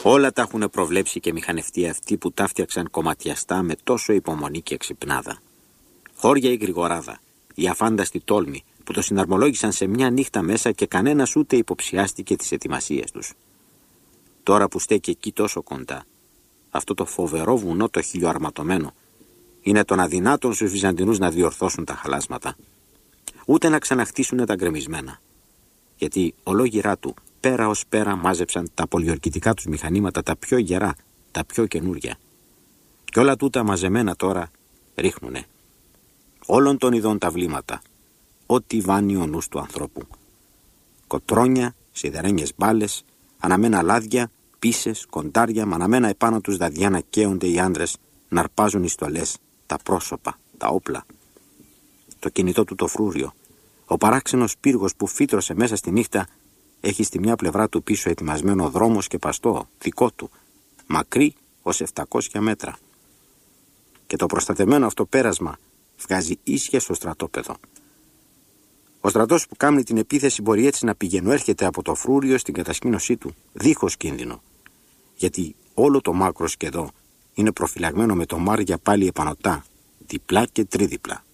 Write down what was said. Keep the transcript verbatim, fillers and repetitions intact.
Όλα τα έχουν προβλέψει και μηχανευτεί αυτοί που τα φτιάξαν κομματιαστά με τόσο υπομονή και ξυπνάδα. Χώρια η γρηγοράδα, η αφάνταστη τόλμη που το συναρμολόγησαν σε μια νύχτα μέσα και κανένας ούτε υποψιάστηκε τις ετοιμασίες τους. Τώρα που στέκει εκεί τόσο κοντά, αυτό το φοβερό βουνό το χιλιοαρματωμένο, είναι των αδυνάτων στους Βυζαντινούς να διορθώσουν τα χαλάσματα, ούτε να ξαναχτίσουν τα γκρεμισμένα. Γιατί ολόγυρά του, πέρα ως πέρα, μάζεψαν τα πολιορκητικά τους μηχανήματα, τα πιο γερά, τα πιο καινούρια. Και όλα τούτα μαζεμένα τώρα ρίχνουνε. Όλων των ειδών τα βλήματα, ό,τι βάνει ο νους του ανθρώπου. Κοτρόνια, σιδερένιες μπάλες, αναμένα λάδια, πίσες, κοντάρια, με αναμένα επάνω τους δαδιά να καίονται οι άντρες, να αρπάζουν οι στολές, τα πρόσωπα, τα όπλα. Το κινητό του το φρούριο, ο παράξενος πύργος που φύτρωσε μέσα στη νύχτα, έχει στη μια πλευρά του πίσω ετοιμασμένο δρόμο σκεπαστό, δικό του, μακρύ ως επτακόσια μέτρα. Και το προστατευμένο αυτό πέρασμα βγάζει ίσια στο στρατόπεδο. Ο στρατός που κάνει την επίθεση μπορεί έτσι να πηγαινοέρχεται από το φρούριο στην κατασκήνωσή του, δίχως κίνδυνο. Γιατί όλο το μάκρος και εδώ είναι προφυλαγμένο με το μάρια πάλι επανωτά, διπλά και τρίδιπλα.